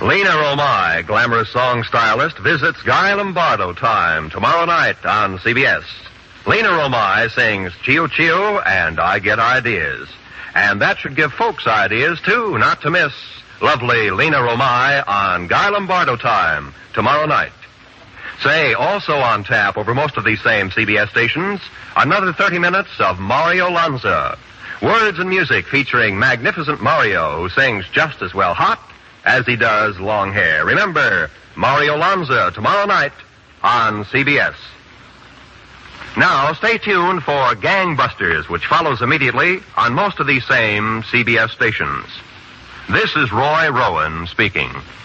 Lena Romai, glamorous song stylist, visits Guy Lombardo time tomorrow night on CBS. Lena Romai sings Chio Chio and I Get Ideas. And that should give folks ideas, too, not to miss. Lovely Lena Romai on Guy Lombardo time tomorrow night. Say, also on tap over most of these same CBS stations, another 30 minutes of Mario Lanza. Words and music featuring magnificent Mario, who sings just as well hot as he does long hair. Remember, Mario Lanza tomorrow night on CBS. Now, stay tuned for Gangbusters, which follows immediately on most of these same CBS stations. This is Roy Rowan speaking.